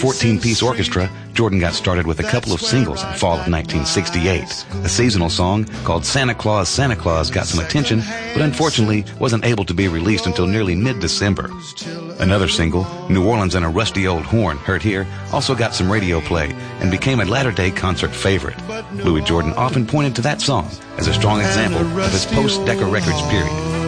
14-piece orchestra, Jordan got started with a couple of singles in fall of 1968. A seasonal song called Santa Claus got some attention, but unfortunately wasn't able to be released until nearly mid-December. Another single, New Orleans and a Rusty Old Horn, heard here, also got some radio play and became a latter-day concert favorite. Louis Jordan often pointed to that song as a strong example of his post-Decca Records period.